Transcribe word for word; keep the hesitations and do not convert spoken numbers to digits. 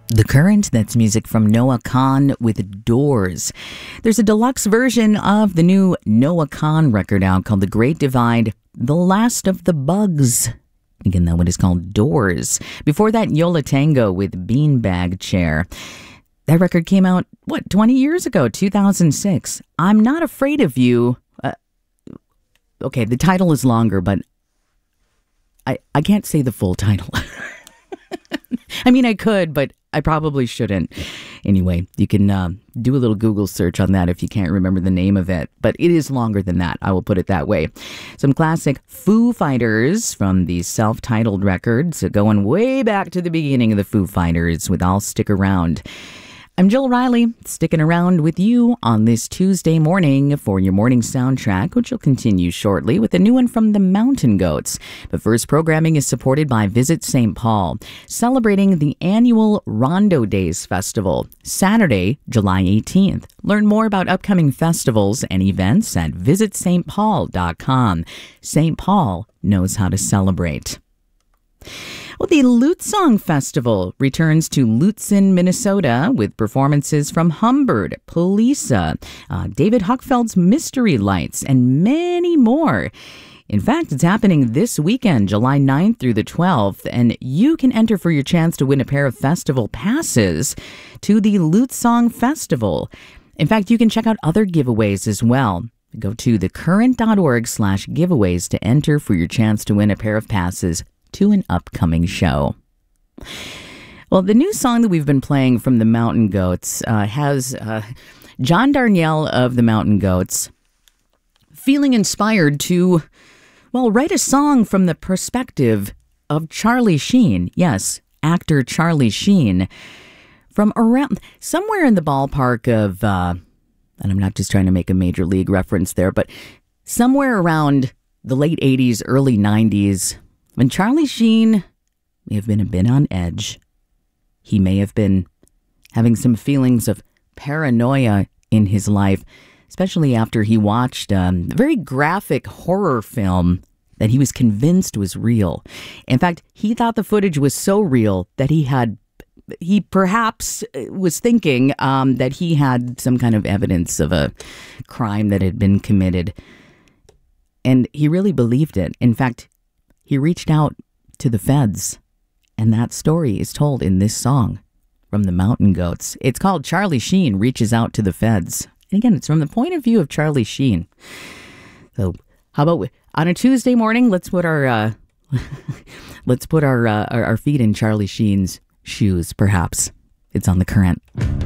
The Current, that's music from Noah Kahan with Doors. There's a deluxe version of the new Noah Kahan record out called The Great Divide, The Last of the Bugs. Again, that one is called Doors. Before that, Yo La Tengo with Beanbag Chair. That record came out, what, twenty years ago, two thousand six. I'm Not Afraid of You. Uh, okay, the title is longer, but I, I can't say the full title. I mean, I could, but I probably shouldn't. Anyway, you can uh, do a little Google search on that if you can't remember the name of it. But it is longer than that, I will put it that way. Some classic Foo Fighters from the self-titled records, going way back to the beginning of the Foo Fighters with I'll Stick Around. I'm Jill Riley, sticking around with you on this Tuesday morning for your morning soundtrack, which will continue shortly with a new one from the Mountain Goats. But first, programming is supported by Visit Saint Paul, celebrating the annual Rondo Days Festival, Saturday, July eighteenth. Learn more about upcoming festivals and events at visit s t paul dot com. Saint Paul knows how to celebrate. Well, the Lute Song Festival returns to Lutsen, Minnesota, with performances from Humbird, Polisa, uh, David Huckfeld's Mystery Lights, and many more. In fact, it's happening this weekend, July ninth through the twelfth, and you can enter for your chance to win a pair of festival passes to the Lute Song Festival. In fact, you can check out other giveaways as well. Go to thecurrent.org slash giveaways to enter for your chance to win a pair of passes to an upcoming show. Well, the new song that we've been playing from the Mountain Goats uh, has uh, John Darnielle of the Mountain Goats feeling inspired to, well, write a song from the perspective of Charlie Sheen. Yes, actor Charlie Sheen. From around, somewhere in the ballpark of, uh, and I'm not just trying to make a major league reference there, but somewhere around the late eighties, early nineties, when Charlie Sheen may have been a bit on edge. He may have been having some feelings of paranoia in his life, especially after he watched um, a very graphic horror film that he was convinced was real. In fact, he thought the footage was so real that he had, he perhaps was thinking um, that he had some kind of evidence of a crime that had been committed. And he really believed it. In fact, he reached out to the feds, and that story is told in this song from the Mountain Goats. It's called Charlie Sheen Reaches Out to the Feds. And again, it's from the point of view of Charlie Sheen. So how about we, on a Tuesday morning, let's put our uh, let's put our, uh, our our feet in Charlie Sheen's shoes, perhaps. It's on The Current.